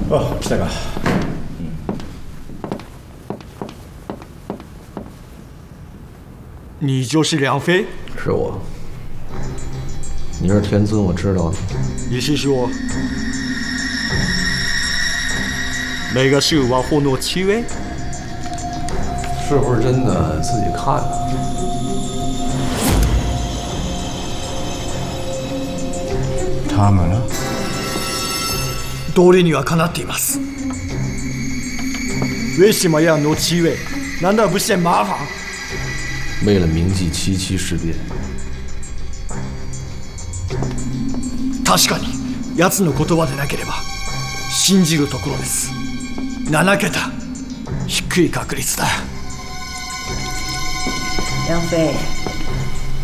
哦，来か。 你就是梁飞？ 是我。你是天尊，我知道的。 你是说那个是王后诺七位？ 是不是真的？自己看啊。 他们呢？ 道理にはかなっています。为什么要诺七位？难道不嫌麻烦？ 为了铭记77事变。 確かに奴の言葉でなければ信じるところです。7桁、低い確率だ。 梁飞。